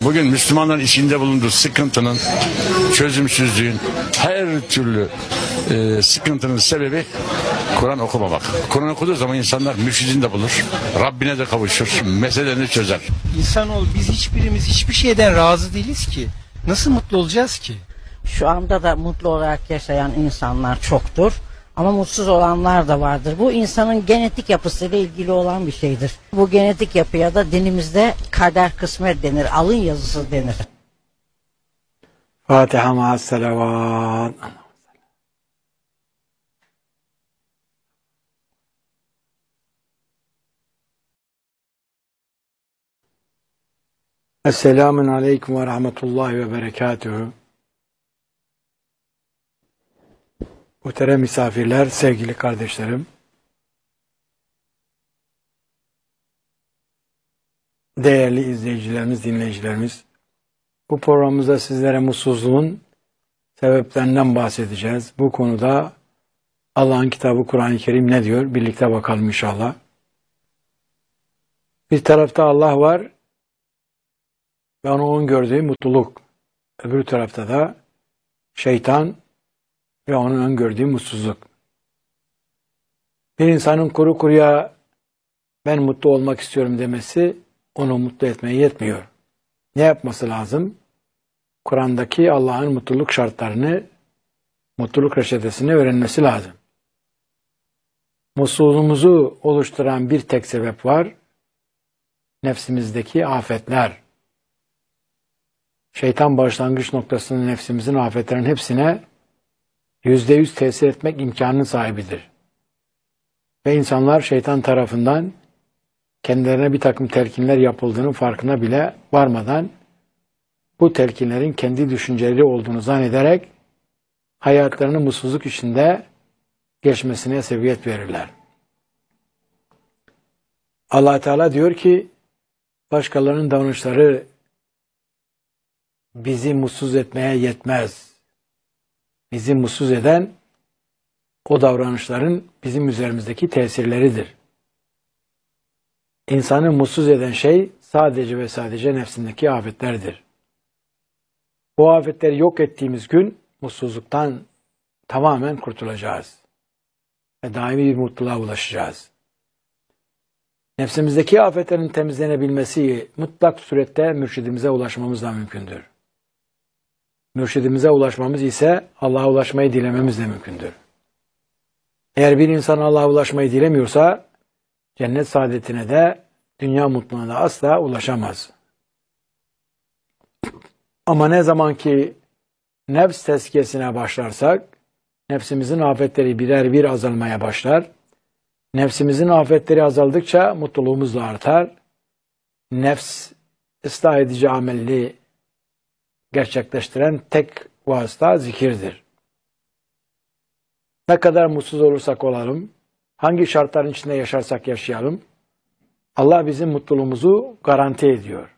Bugün Müslümanların içinde bulunduğu sıkıntının, çözümsüzlüğün, her türlü sıkıntının sebebi Kur'an okumamak. Kur'an okuduğu zaman insanlar mürşidini de bulur, Rabbine de kavuşur, meselelerini çözer. İnsanoğlu biz hiçbirimiz hiçbir şeyden razı değiliz ki. Nasıl mutlu olacağız ki? Şu anda da mutlu olarak yaşayan insanlar çoktur. Ama mutsuz olanlar da vardır. Bu insanın genetik yapısıyla ilgili olan bir şeydir. Bu genetik yapıya da dinimizde kader kısmet denir, alın yazısı denir. Fatiha ma'as salavat. Esselamun aleyküm ve rahmetullahi ve berekatuhu. Muhterem misafirler, sevgili kardeşlerim, değerli izleyicilerimiz, dinleyicilerimiz, bu programımızda sizlere mutsuzluğun sebeplerinden bahsedeceğiz. Bu konuda Allah'ın kitabı Kur'an-ı Kerim ne diyor? Birlikte bakalım inşallah. Bir tarafta Allah var ve onun gördüğü mutluluk. Öbür tarafta da şeytan ve onun öngördüğü mutsuzluk. Bir insanın kuru kuruya ben mutlu olmak istiyorum demesi onu mutlu etmeye yetmiyor. Ne yapması lazım? Kur'an'daki Allah'ın mutluluk şartlarını, mutluluk reçetesini öğrenmesi lazım. Mutsuzluğumuzu oluşturan bir tek sebep var. Nefsimizdeki afetler. Şeytan başlangıç noktasının nefsimizin afetlerin hepsine %100 tesir etmek imkanının sahibidir. Ve insanlar şeytan tarafından kendilerine bir takım telkinler yapıldığının farkına bile varmadan bu telkinlerin kendi düşünceleri olduğunu zannederek hayatlarının mutsuzluk içinde geçmesine sebebiyet verirler. Allah Teala diyor ki başkalarının davranışları bizi mutsuz etmeye yetmez. Bizi mutsuz eden o davranışların bizim üzerimizdeki tesirleridir. İnsanı mutsuz eden şey sadece ve sadece nefsindeki afetlerdir. Bu afetleri yok ettiğimiz gün mutsuzluktan tamamen kurtulacağız. Ve daimi bir mutluluğa ulaşacağız. Nefsimizdeki afetlerin temizlenebilmesi mutlak surette mürşidimize ulaşmamızla mümkündür. Mürşidimize ulaşmamız ise Allah'a ulaşmayı dilememizle mümkündür. Eğer bir insan Allah'a ulaşmayı dilemiyorsa cennet saadetine de dünya mutluluğuna da asla ulaşamaz. Ama ne zaman ki nefs tezkiyesine başlarsak nefsimizin afetleri birer bir azalmaya başlar. Nefsimizin afetleri azaldıkça mutluluğumuz da artar. Nefs ıslah edici amelli gerçekleştiren tek vasıta zikirdir. Ne kadar mutsuz olursak olalım, hangi şartların içinde yaşarsak yaşayalım, Allah bizim mutluluğumuzu garanti ediyor.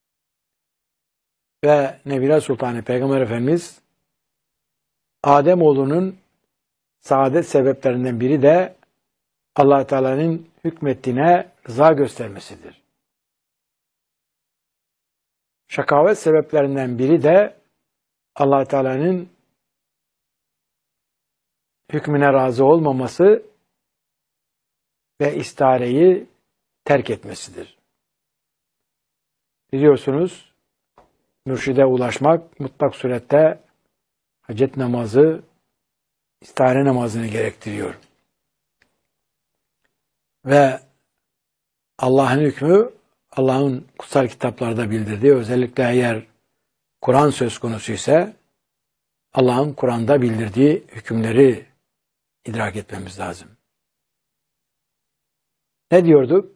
Ve Nebile Sultanı Peygamber Efendimiz, Ademoğlunun saadet sebeplerinden biri de Allah Teala'nın hükmettiğine rıza göstermesidir. Şakavet sebeplerinden biri de Allah Teala'nın hükmüne razı olmaması ve istihareyi terk etmesidir. Biliyorsunuz, mürşide ulaşmak mutlak surette hacet namazı, istihare namazını gerektiriyor. Ve Allah'ın hükmü, Allah'ın kutsal kitaplarda bildirdiği, özellikle eğer Kur'an söz konusu ise, Allah'ın Kur'an'da bildirdiği hükümleri idrak etmemiz lazım. Ne diyorduk?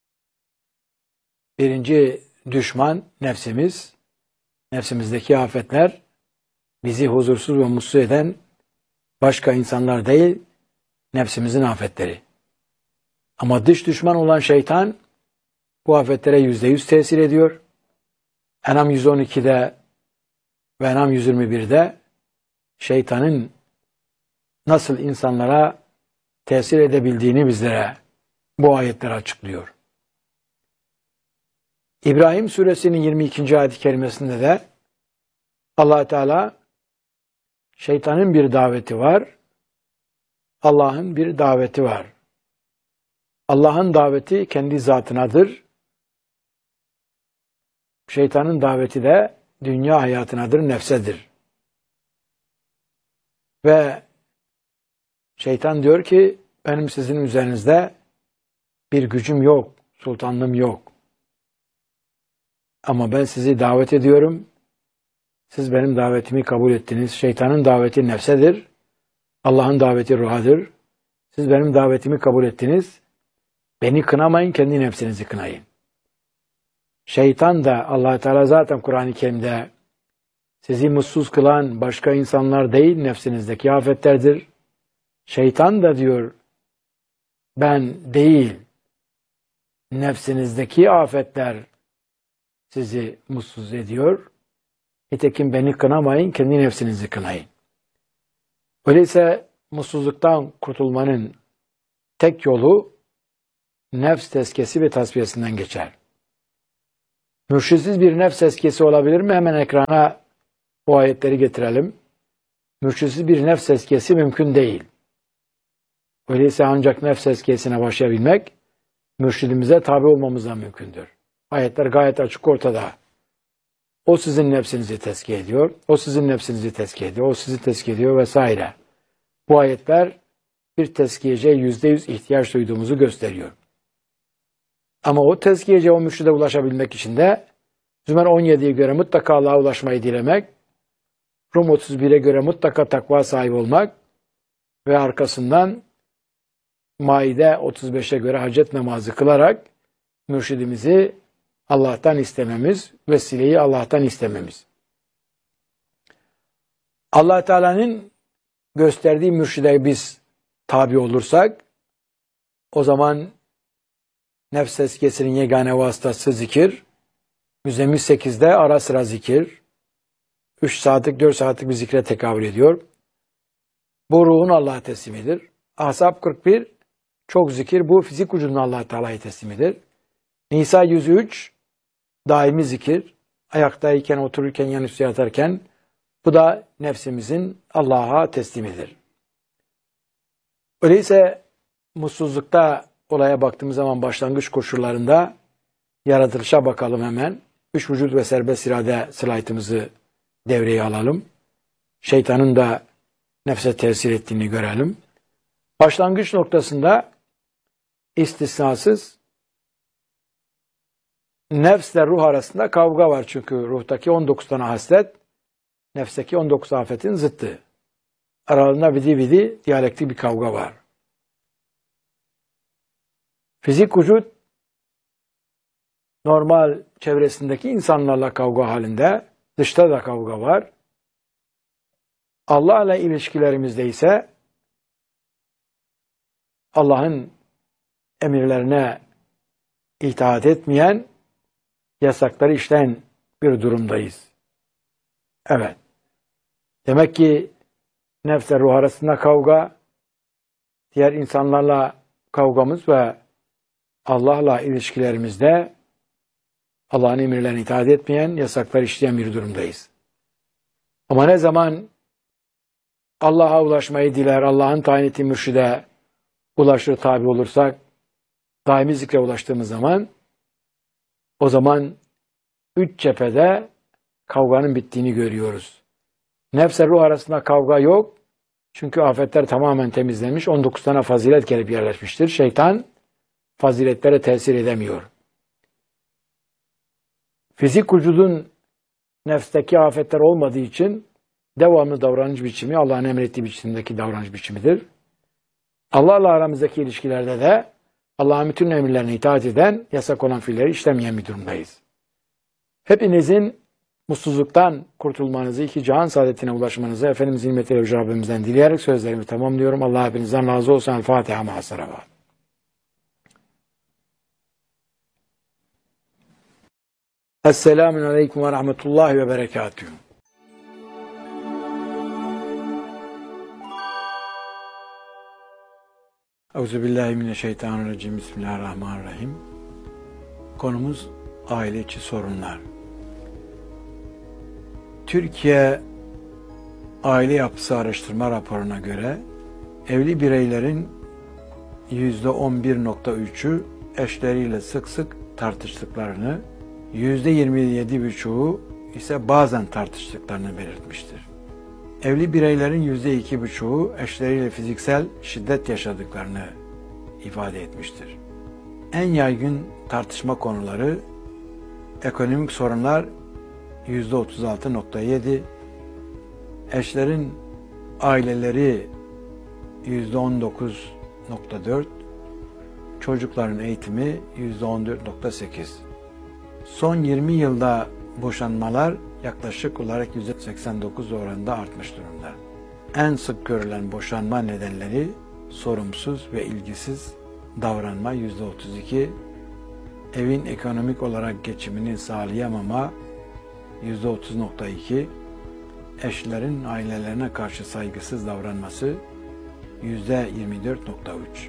Birinci düşman nefsimiz, nefsimizdeki afetler, bizi huzursuz ve mutsuz eden başka insanlar değil, nefsimizin afetleri. Ama dış düşman olan şeytan, bu afetlere %100 tesir ediyor. En'am 112'de ve En'am 121'de şeytanın nasıl insanlara tesir edebildiğini bizlere bu ayetler açıklıyor. İbrahim suresinin 22. ayet-i kerimesinde de Allah Teala şeytanın bir daveti var, Allah'ın bir daveti var. Allah'ın daveti kendi zatınadır. Şeytanın daveti de dünya hayatınadır, nefsedir. Ve şeytan diyor ki benim sizin üzerinizde bir gücüm yok, sultanlığım yok. Ama ben sizi davet ediyorum. Siz benim davetimi kabul ettiniz. Şeytanın daveti nefsedir. Allah'ın daveti ruhadır. Siz benim davetimi kabul ettiniz. Beni kınamayın, kendi nefsinizi kınayın. Şeytan da Allah Teala zaten Kur'an-ı Kerim'de sizi mutsuz kılan başka insanlar değil, nefsinizdeki afetlerdir. Şeytan da diyor ben değil, nefsinizdeki afetler sizi mutsuz ediyor. Nitekim beni kınamayın, kendi nefsinizi kınayın. Öyleyse mutsuzluktan kurtulmanın tek yolu nefs tezkiyesi ve tasfiyesinden geçer. Mürşitsiz bir nefs tezkiyesi olabilir mi? Hemen ekrana bu ayetleri getirelim. Mürşitsiz bir nefs tezkiyesi mümkün değil. Öyleyse ancak nefs tezkiyesine başlayabilmek, mürşidimize tabi olmamızdan mümkündür. Ayetler gayet açık ortada. O sizin nefsinizi tezkiye ediyor, o sizin nefsinizi tezkiye ediyor, o sizi tezkiye ediyor vesaire. Bu ayetler bir tezkiyeciye %100 ihtiyaç duyduğumuzu gösteriyor. Ama o tezkiyeciye, o mürşide ulaşabilmek için de Zümer 17'ye göre mutlaka Allah'a ulaşmayı dilemek, Rum 31'e göre mutlaka takva sahibi olmak ve arkasından Maide 35'e göre hacet namazı kılarak mürşidimizi Allah'tan istememiz, vesileyi Allah'tan istememiz. Allah Teala'nın gösterdiği mürşide biz tabi olursak, o zaman nefs tezkiyesinin yegane vasıtası zikir, Müzzemmil 8'de ara sıra zikir, 3 saatlik 4 saatlik bir zikre tekabül ediyor. Bu ruhun Allah'a teslimidir. Ahzab 41 çok zikir, bu fizik vücudun Allah Teala'ya teslimidir. Nisa 103 daimi zikir, ayaktayken, otururken, yanüstü yatarken, bu da nefsimizin Allah'a teslimidir. Öyleyse mutsuzlukta olaya baktığımız zaman başlangıç koşullarında yaratılışa bakalım hemen. Üç vücut ve serbest irade slaytımızı devreye alalım. Şeytanın da nefse tesir ettiğini görelim. Başlangıç noktasında istisnasız nefsle ruh arasında kavga var. Çünkü ruhtaki 19 tane haslet, nefsteki 19 afetin zıttı. Aralarında vidi diyalektik bir kavga var. Fizik vücut normal çevresindeki insanlarla kavga halinde, dışta da kavga var. Allah'la ilişkilerimizde ise Allah'ın emirlerine itaat etmeyen, yasakları işleyen bir durumdayız. Evet. Demek ki nefsle ruh arasında kavga, diğer insanlarla kavgamız ve Allah'la ilişkilerimizde Allah'ın emirlerine itaat etmeyen, yasakları işleyen bir durumdayız. Ama ne zaman Allah'a ulaşmayı diler, Allah'ın tayin ettiği mürşide ulaşır, tabi olursak, daimi zikre ulaştığımız zaman, o zaman 3 cephede kavganın bittiğini görüyoruz. Nefs-i ruh arasında kavga yok. Çünkü afetler tamamen temizlenmiş. 19 tane fazilet gelip yerleşmiştir. Şeytan faziletlere tesir edemiyor. Fizik vücudun nefsteki afetler olmadığı için devamlı davranış biçimi Allah'ın emrettiği biçimdeki davranış biçimidir. Allah'la aramızdaki ilişkilerde de Allah'ın bütün emirlerine itaat eden, yasak olan fiilleri işlemeyen bir durumdayız. Hepinizin mutsuzluktan kurtulmanızı, iki cihan saadetine ulaşmanızı Efendimizin nimetleri ve Rabbimizden dileyerek sözlerimi tamamlıyorum. Allah hepinizden razı olsun. El Fatiha ma'as-salavat. Esselamun aleyküm ve rahmetullahi ve berekatühü. Euzubillahimineşşeytanirracim. Bismillahirrahmanirrahim. Konumuz aile içi sorunlar. Türkiye Aile Yapısı Araştırma raporuna göre evli bireylerin %11.3'ü eşleriyle sık sık tartıştıklarını, %27,5'u ise bazen tartıştıklarını belirtmiştir. Evli bireylerin %2,5'u eşleriyle fiziksel şiddet yaşadıklarını ifade etmiştir. En yaygın tartışma konuları ekonomik sorunlar %36.7, eşlerin aileleri %19.4, çocukların eğitimi %14.8. Son 20 yılda boşanmalar yaklaşık olarak %89 oranında artmış durumda. En sık görülen boşanma nedenleri sorumsuz ve ilgisiz davranma %32, evin ekonomik olarak geçimini sağlayamama %30.2, eşlerin ailelerine karşı saygısız davranması %24.3.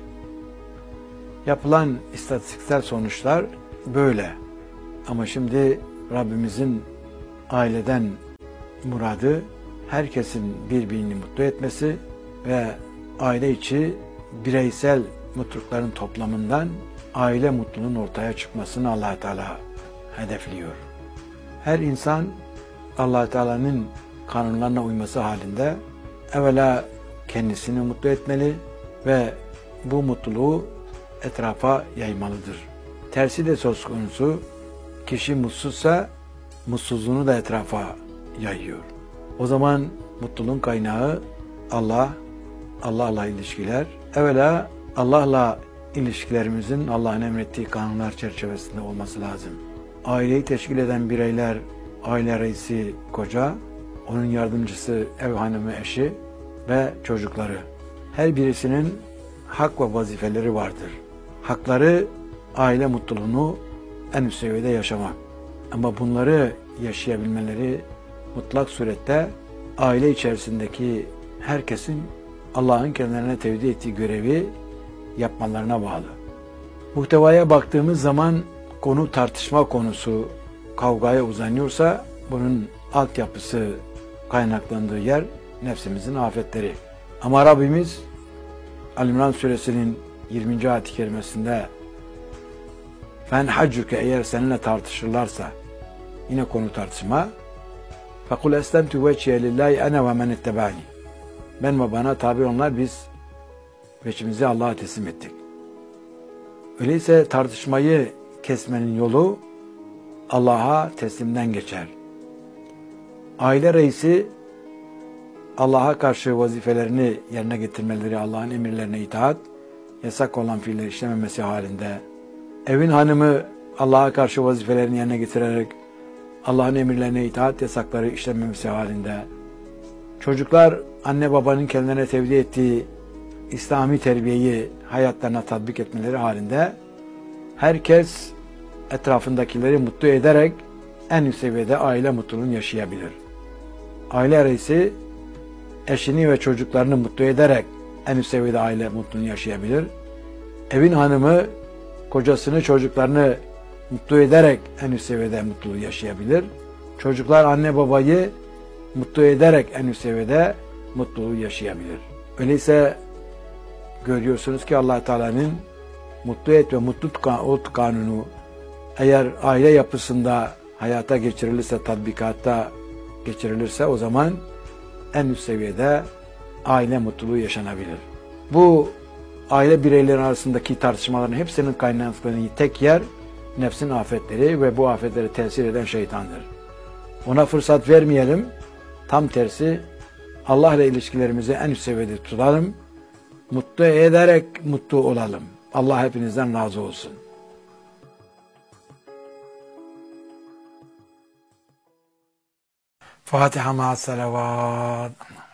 Yapılan istatistiksel sonuçlar böyle. Ama şimdi Rabbimizin aileden muradı herkesin birbirini mutlu etmesi ve aile içi bireysel mutlulukların toplamından aile mutluluğunun ortaya çıkmasını Allah Teala hedefliyor. Her insan Allah Teala'nın kanunlarına uyması halinde evvela kendisini mutlu etmeli ve bu mutluluğu etrafa yaymalıdır. Tersi de söz konusu, kişi mutsuzsa mutsuzluğunu da etrafa yayıyor. O zaman mutluluğun kaynağı Allah, Allah'la ilişkiler. Evvela Allah'la ilişkilerimizin Allah'ın emrettiği kanunlar çerçevesinde olması lazım. Aileyi teşkil eden bireyler, aile reisi koca, onun yardımcısı ev hanımı eşi ve çocukları. Her birisinin hak ve vazifeleri vardır. Hakları aile mutluluğunu en üst seviyede yaşamak. Ama bunları yaşayabilmeleri mutlak surette aile içerisindeki herkesin Allah'ın kendilerine tevdi ettiği görevi yapmalarına bağlı. Muhtevaya baktığımız zaman konu tartışma konusu kavgaya uzanıyorsa bunun altyapısı kaynaklandığı yer nefsimizin afetleri. Ama Rabbimiz Ali-İmran suresinin 20. ayet-i kerimesinde "Fenhaccuke" eğer seninle tartışırlarsa, yine konu tartışma, "Fekul eslemtu vecihe lillahi ene ve men ittebani." Ben ve bana tabi onlar, biz veçimizi Allah'a teslim ettik. Öyleyse tartışmayı kesmenin yolu Allah'a teslimden geçer. Aile reisi Allah'a karşı vazifelerini yerine getirmeleri, Allah'ın emirlerine itaat, yasak olan fiilleri işlememesi halinde, evin hanımı Allah'a karşı vazifelerini yerine getirerek Allah'ın emirlerine itaat, yasakları işlememesi halinde, çocuklar anne babanın kendilerine tevdi ettiği İslami terbiyeyi hayatlarına tatbik etmeleri halinde herkes etrafındakileri mutlu ederek en üst seviyede aile mutluluğunu yaşayabilir. Aile reisi eşini ve çocuklarını mutlu ederek en üst seviyede aile mutluluğunu yaşayabilir. Evin hanımı kocasını, çocuklarını mutlu ederek en üst seviyede mutluluğu yaşayabilir. Çocuklar anne babayı mutlu ederek en üst seviyede mutluluğu yaşayabilir. Öyleyse görüyorsunuz ki Allah Teala'nın mutlu et ve mutluluk kanunu eğer aile yapısında hayata geçirilirse, tatbikatta geçirilirse o zaman en üst seviyede aile mutluluğu yaşanabilir. Bu aile bireyleri arasındaki tartışmaların hepsinin kaynaklandığı tek yer nefsin afetleri ve bu afetleri tesir eden şeytandır. Ona fırsat vermeyelim. Tam tersi Allah ile ilişkilerimizi en üst seviyede tutalım. Mutlu ederek mutlu olalım. Allah hepinizden razı olsun. Fatiha ma'as salavat.